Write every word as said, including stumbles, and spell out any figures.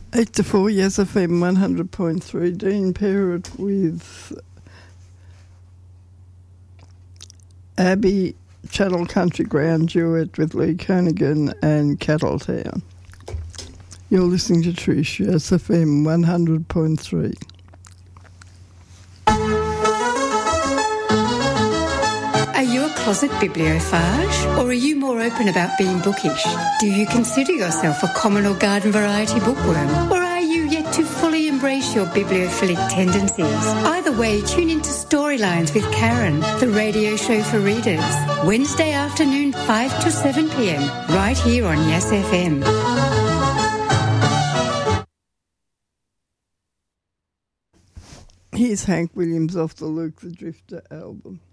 Eight to four, Yes F M one hundred point three. Dean Perrott with Abbey, Channel Country Ground duet with Lee Kernaghan and Cattletown. You're listening to Trish, Yes F M one hundred point three. Are you a closet bibliophage, or are you more open about being bookish? Do you consider yourself a common or garden variety bookworm, or are you yet to fully embrace your bibliophilic tendencies? Either way, tune into Storylines with Karen, the radio show for readers. Wednesday afternoon, five to seven p.m, right here on Yes F M. Here's Hank Williams off the Luke the Drifter album.